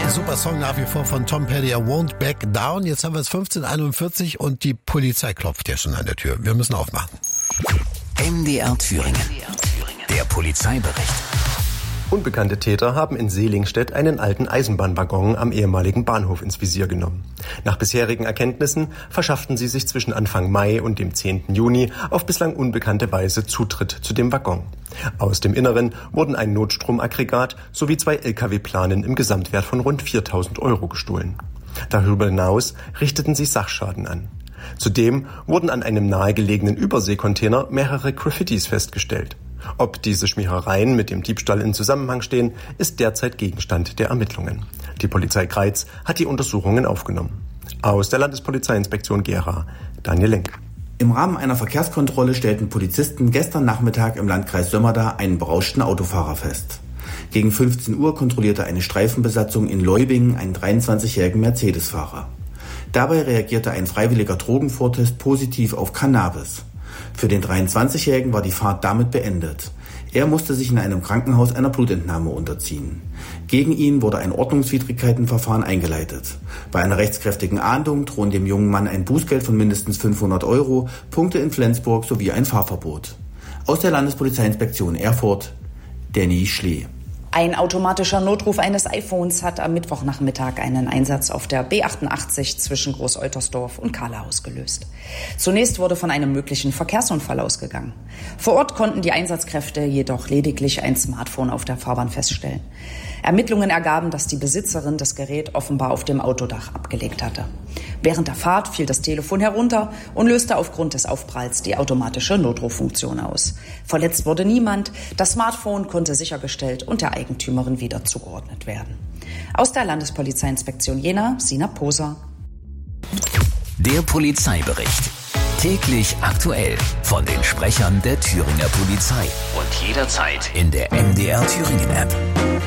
Super Song nach wie vor von Tom Petty, I Won't Back Down. Jetzt haben wir es 15:41 und die Polizei klopft ja schon an der Tür. Wir müssen aufmachen. MDR Thüringen. Der Polizeibericht. Unbekannte Täter haben in Seelingstedt einen alten Eisenbahnwaggon am ehemaligen Bahnhof ins Visier genommen. Nach bisherigen Erkenntnissen verschafften sie sich zwischen Anfang Mai und dem 10. Juni auf bislang unbekannte Weise Zutritt zu dem Waggon. Aus dem Inneren wurden ein Notstromaggregat sowie 2 Lkw-Planen im Gesamtwert von rund 4.000 Euro gestohlen. Darüber hinaus richteten sie Sachschaden an. Zudem wurden an einem nahegelegenen Überseekontainer mehrere Graffitis festgestellt. Ob diese Schmierereien mit dem Diebstahl in Zusammenhang stehen, ist derzeit Gegenstand der Ermittlungen. Die Polizei Greiz hat die Untersuchungen aufgenommen. Aus der Landespolizeiinspektion Gera, Daniel Lenk. Im Rahmen einer Verkehrskontrolle stellten Polizisten gestern Nachmittag im Landkreis Sömmerda einen berauschten Autofahrer fest. Gegen 15 Uhr kontrollierte eine Streifenbesatzung in Leubingen einen 23-jährigen Mercedes-Fahrer. Dabei reagierte ein freiwilliger Drogenvortest positiv auf Cannabis. Für den 23-Jährigen war die Fahrt damit beendet. Er musste sich in einem Krankenhaus einer Blutentnahme unterziehen. Gegen ihn wurde ein Ordnungswidrigkeitenverfahren eingeleitet. Bei einer rechtskräftigen Ahndung drohen dem jungen Mann ein Bußgeld von mindestens 500 Euro, Punkte in Flensburg sowie ein Fahrverbot. Aus der Landespolizeiinspektion Erfurt, Danny Schlee. Ein automatischer Notruf eines iPhones hat am Mittwochnachmittag einen Einsatz auf der B88 zwischen Groß-Eutersdorf und Kahle ausgelöst. Zunächst wurde von einem möglichen Verkehrsunfall ausgegangen. Vor Ort konnten die Einsatzkräfte jedoch lediglich ein Smartphone auf der Fahrbahn feststellen. Ermittlungen ergaben, dass die Besitzerin das Gerät offenbar auf dem Autodach abgelegt hatte. Während der Fahrt fiel das Telefon herunter und löste aufgrund des Aufpralls die automatische Notruffunktion aus. Verletzt wurde niemand, das Smartphone konnte sichergestellt und der Eigentümerin wieder zugeordnet werden. Aus der Landespolizeiinspektion Jena, Sina Poser. Der Polizeibericht. Täglich aktuell von den Sprechern der Thüringer Polizei. Und jederzeit in der MDR Thüringen App.